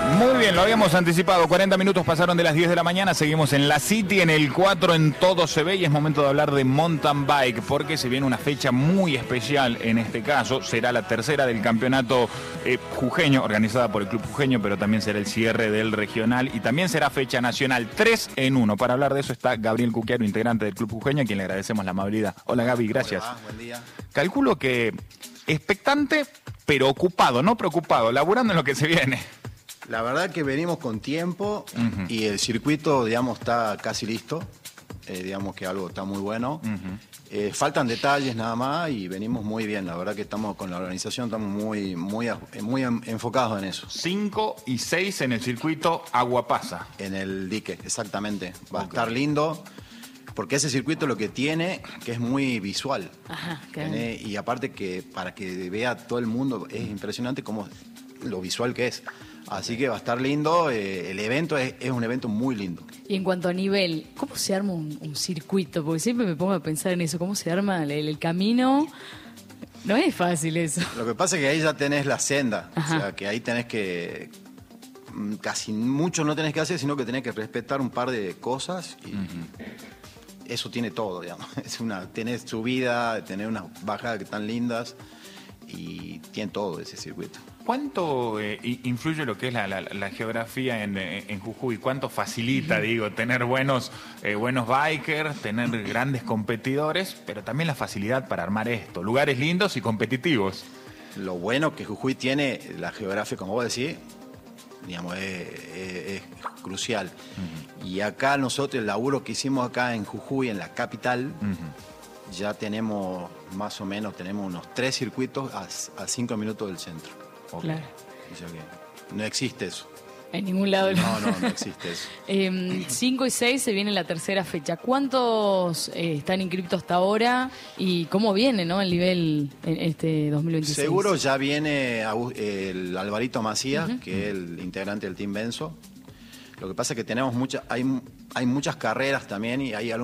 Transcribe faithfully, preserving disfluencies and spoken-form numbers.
Muy bien, lo habíamos anticipado. cuarenta minutos pasaron de las diez de la mañana. Seguimos en la City, en el cuatro, en todo se ve. Y es momento de hablar de mountain bike, porque se viene una fecha muy especial en este caso. Será la tercera del campeonato eh, jujeño, organizada por el Club Jujeño, pero también será el cierre del regional. Y también será fecha nacional, tres en uno. Para hablar de eso está Gabriel Cuquiaro, integrante del Club Jujeño, a quien le agradecemos la amabilidad. Hola Gaby, gracias. Hola, buen día. Calculo que expectante, pero ocupado, no preocupado, laburando en lo que se viene. La verdad que venimos con tiempo uh-huh. y el circuito, digamos, está casi listo. Eh, digamos que algo está muy bueno. Uh-huh. eh, faltan detalles nada más y venimos muy bien. La verdad que estamos con la organización, estamos muy, muy, muy enfocados en eso. cinco y seis en el circuito Aguapasa. En el dique, exactamente. Va okay. a estar lindo. Porque ese circuito lo que tiene, que es muy visual. Ajá, tiene, y aparte que para que vea todo el mundo, es impresionante como lo visual que es. Así que va a estar lindo, eh, el evento es, es un evento muy lindo. Y en cuanto a nivel, ¿cómo se arma un, un circuito? Porque siempre me pongo a pensar en eso, ¿cómo se arma el, el camino? No es fácil eso. Lo que pasa es que ahí ya tenés la senda, Ajá. o sea que ahí tenés que, casi mucho no tenés que hacer, sino que tenés que respetar un par de cosas y uh-huh. eso tiene todo, digamos. Es una, tenés subida, tenés unas bajadas que están lindas y tiene todo ese circuito. ¿Cuánto eh, influye lo que es la, la, la geografía en, en Jujuy? ¿Cuánto facilita, uh-huh. digo, tener buenos, eh, buenos bikers, tener grandes competidores, pero también la facilidad para armar esto? Lugares lindos y competitivos. Lo bueno que Jujuy tiene, la geografía, como vos decís, digamos, es, es, es crucial. Uh-huh. Y acá nosotros, el laburo que hicimos acá en Jujuy, en la capital, uh-huh. ya tenemos más o menos, tenemos unos tres circuitos a, a cinco minutos del centro. Okay. Claro. O sea que no existe eso. En ningún lado. No, no, no existe eso. eh, cinco y seis se viene la tercera fecha. ¿Cuántos eh, están inscriptos hasta ahora? ¿Y cómo viene, no, el nivel en este dos mil veintiséis? Seguro ya viene el Alvarito Macías, uh-huh. que es el integrante del Team Benzo. Lo que pasa es que tenemos muchas, hay, hay muchas carreras también y hay